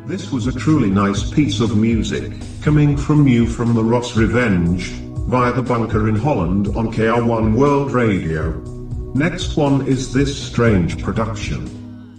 This was a truly nice piece of music, coming from you from the Ross Revenge, via the bunker in Holland on KR1 World Radio. Next one is this strange production.